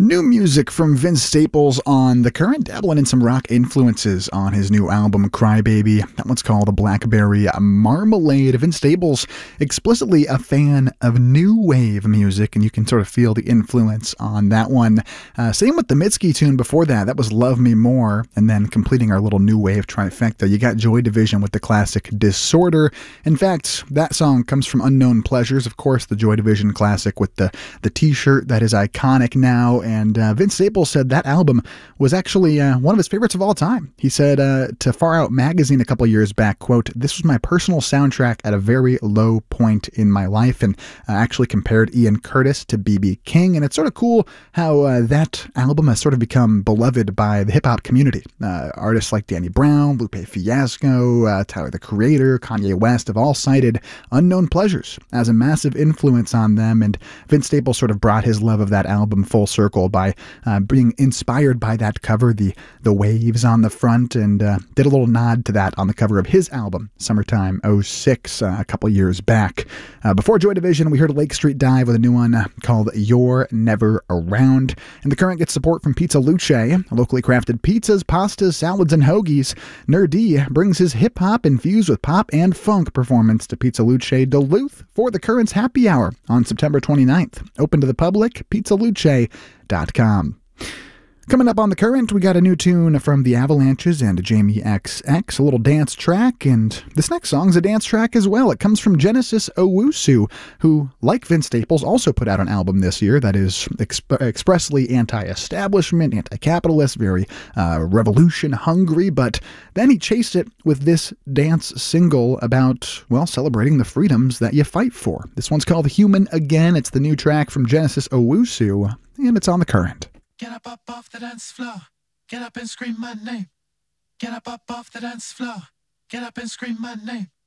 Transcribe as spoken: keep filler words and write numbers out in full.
New music from Vince Staples on The Current, dabbling in some rock influences on his new album, Crybaby. That one's called The Blackberry Marmalade. Vince Staples, explicitly a fan of new wave music, and you can sort of feel the influence on that one. Uh, same with the Mitski tune before that. That was Love Me More, and then completing our little new wave trifecta, you got Joy Division with the classic Disorder. In fact, that song comes from Unknown Pleasures, of course, the Joy Division classic with the, the t-shirt that is iconic now. And uh, Vince Staples said that album was actually uh, one of his favorites of all time. He said uh, to Far Out magazine a couple years back, quote, "This was my personal soundtrack at a very low point in my life," and uh, actually compared Ian Curtis to B B King. And it's sort of cool how uh, that album has sort of become beloved by the hip-hop community. Uh, artists like Danny Brown, Lupe Fiasco, uh, Tyler the Creator, Kanye West have all cited Unknown Pleasures as a massive influence on them, and Vince Staples sort of brought his love of that album full circle by uh, being inspired by that cover, the the waves on the front, and uh, did a little nod to that on the cover of his album, Summertime oh six, uh, a couple years back. Uh, before Joy Division, we heard Lake Street Dive with a new one uh, called You're Never Around. And The Current gets support from Pizza Luce, locally crafted pizzas, pastas, salads, and hoagies. Nerdy brings his hip-hop infused with pop and funk performance to Pizza Luce Duluth for The Current's Happy Hour on September twenty-ninth. Open to the public, pizza luce dot com. Coming up on The Current, we got a new tune from The Avalanches and Jamie X X, a little dance track, and this next song's a dance track as well. It comes from Genesis Owusu, who, like Vince Staples, also put out an album this year that is exp- expressly anti-establishment, anti-capitalist, very uh, revolution-hungry, but then he chased it with this dance single about, well, celebrating the freedoms that you fight for. This one's called Human Again. It's the new track from Genesis Owusu, and it's on The Current. Get up, up off the dance floor. Get up and scream my name. Get up, up off the dance floor. Get up and scream my name.